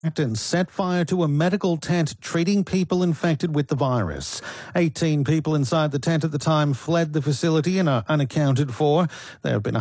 and set fire to a medical tent treating people infected with the virus. 18 people inside the tent at the time fled the facility and are unaccounted for. There have been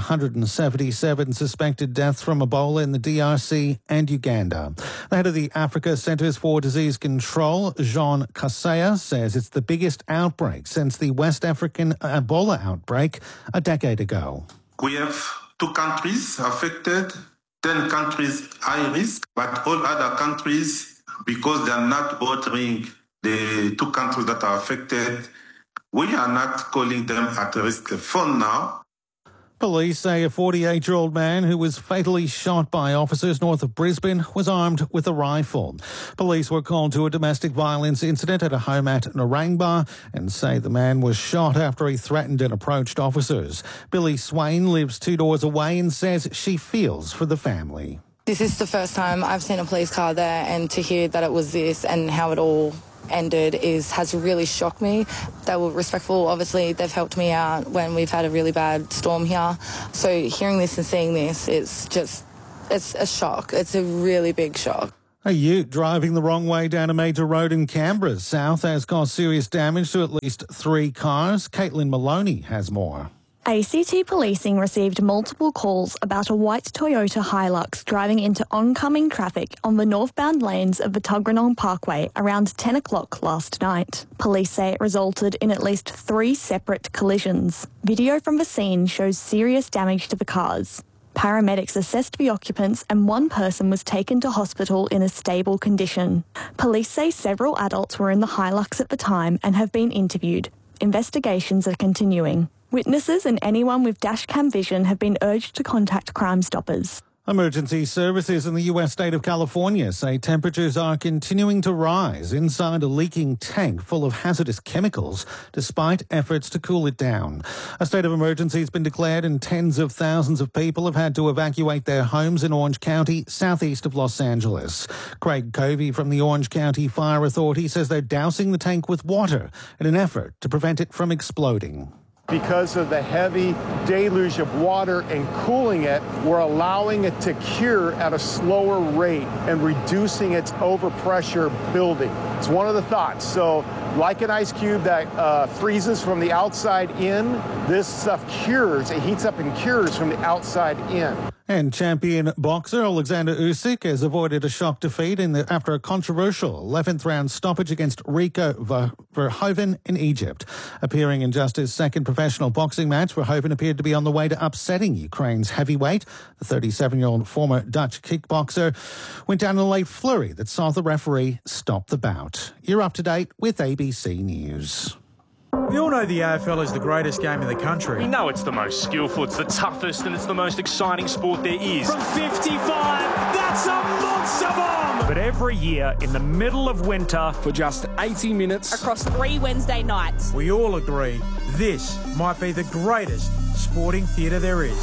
177 suspected deaths from Ebola in the DRC and Uganda. The head of the Africa Centres for Disease Control, Jean Kaseya, says it's the biggest outbreak since the West African Ebola outbreak a decade ago. We have 2 countries affected, 10 countries high risk, but all other countries, because they are not bordering the 2 countries that are affected, we are not calling them at risk for now. Police say a 48-year-old man who was fatally shot by officers north of Brisbane was armed with a rifle. Police were called to a domestic violence incident at a home at Narangba and say the man was shot after he threatened and approached officers. Billy Swain lives 2 doors away and says she feels for the family. This is the first time I've seen a police car there, and to hear that it was this and how it all ended has really shocked me. They were respectful. Obviously, they've helped me out when we've had a really bad storm here. So hearing this and seeing this, it's a shock. It's a really big shock. A ute driving the wrong way down a major road in Canberra South has caused serious damage to at least 3 cars. Caitlin Maloney has more. ACT Policing received multiple calls about a white Toyota Hilux driving into oncoming traffic on the northbound lanes of the Tuggeranong Parkway around 10 o'clock last night. Police say it resulted in at least 3 separate collisions. Video from the scene shows serious damage to the cars. Paramedics assessed the occupants and 1 person was taken to hospital in a stable condition. Police say several adults were in the Hilux at the time and have been interviewed. Investigations are continuing. Witnesses and anyone with dashcam vision have been urged to contact Crime Stoppers. Emergency services in the US state of California say temperatures are continuing to rise inside a leaking tank full of hazardous chemicals despite efforts to cool it down. A state of emergency has been declared and tens of thousands of people have had to evacuate their homes in Orange County, southeast of Los Angeles. Craig Covey from the Orange County Fire Authority says they're dousing the tank with water in an effort to prevent it from exploding. Because of the heavy deluge of water and cooling it, we're allowing it to cure at a slower rate and reducing its overpressure building. It's one of the thoughts. So like an ice cube that freezes from the outside in, this stuff cures. It heats up and cures from the outside in. And champion boxer Alexander Usyk has avoided a shock defeat after a controversial 11th round stoppage against Rico Verhoeven in Egypt. Appearing in just his 2nd professional boxing match, Verhoeven appeared to be on the way to upsetting Ukraine's heavyweight. The 37-year-old former Dutch kickboxer went down in a late flurry that saw the referee stop the bout. You're up to date with ABC News. We all know the AFL is the greatest game in the country. We know it's the most skillful, it's the toughest, and it's the most exciting sport there is. From 55, that's a monster bomb! But every year, in the middle of winter, for just 80 minutes, across 3 Wednesday nights, we all agree this might be the greatest sporting theatre there is. He's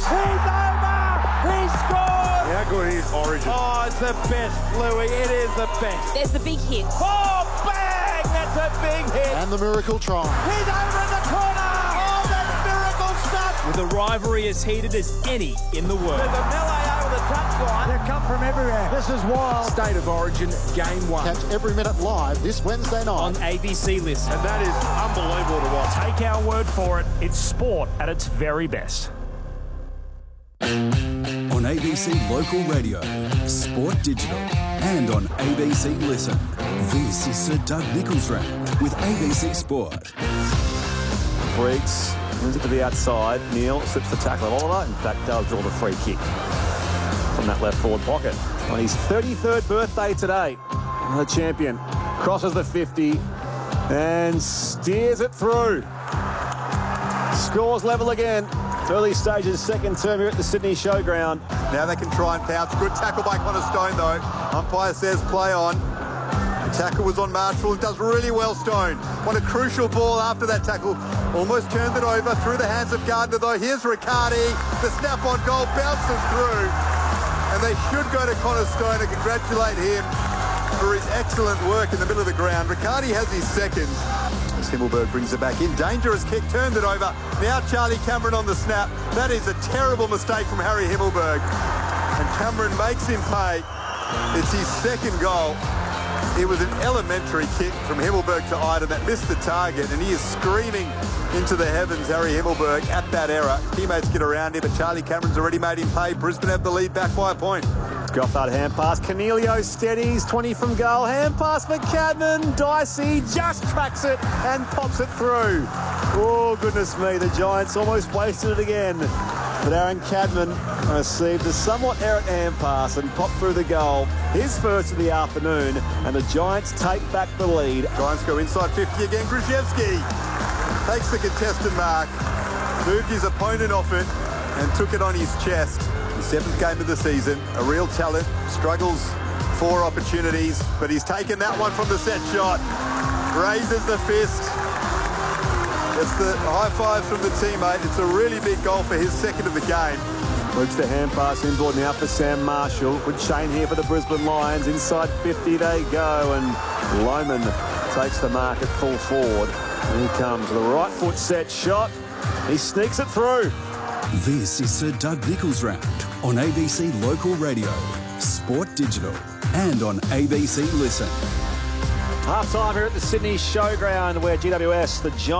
over! He scored! How good is Origin? Oh, it's the best, Louis. It is the best. There's the big hits. Oh, bang! That's a big hit. And the miracle try. He's over in the corner. Oh, that's miracle stuff. With a rivalry as heated as any in the world. There's a melee over the touchline. They come from everywhere. This is wild. State of Origin, Game 1. Catch every minute live this Wednesday night on ABC Listen. And that is unbelievable to watch. Take our word for it. It's sport at its very best. On ABC Local Radio, Sport Digital, and on ABC Listen. This is Sir Doug Nichols Round with ABC Sport. Breaks, moves it to the outside. Neil slips the tackle. Oliver, in fact, they'll draw the free kick from that left forward pocket. On his 33rd birthday today, the champion crosses the 50 and steers it through. Scores level again. Early stages, 2nd term here at the Sydney Showground. Now they can try and pounce. Good tackle by Connor Stone, though. Umpire says play on. The tackle was on Marshall. It does really well, Stone. What a crucial ball after that tackle. Almost turned it over through the hands of Gardner, though. Here's Riccardi. The snap on goal bounces through. And they should go to Connor Stone and congratulate him for his excellent work in the middle of the ground. Riccardi has his 2nd. As Himmelberg brings it back in. Dangerous kick, turned it over. Now Charlie Cameron on the snap. That is a terrible mistake from Harry Himmelberg. And Cameron makes him pay. It's his second goal. It was an elementary kick from Himmelberg to Iden that missed the target, and he is screaming into the heavens, Harry Himmelberg, at that error. Teammates get around him, but Charlie Cameron's already made him pay. Brisbane have the lead back by a point. Gothard hand pass. Cornelio steadies. 20 from goal. Hand pass for Cadman. Dicey just tracks it and pops it through. Oh, goodness me. The Giants almost wasted it again. But Aaron Cadman received a somewhat errant hand pass and popped through the goal. His first of the afternoon, and the Giants take back the lead. Giants go inside 50 again. Gruszewski takes the contested mark, moved his opponent off it, and took it on his chest. The 7th game of the season, a real talent, struggles for opportunities, but he's taken that one from the set shot, raises the fist. It's the high five from the teammate. It's a really big goal for his second of the game. Looks the hand pass inboard now for Sam Marshall. Good chain here for the Brisbane Lions. Inside 50 they go, and Lohmann takes the mark at full forward. Here comes the right foot set shot. He sneaks it through. This is Sir Doug Nicholls Round on ABC Local Radio, Sport Digital, and on ABC Listen. Half time here at the Sydney Showground, where GWS, the Giants,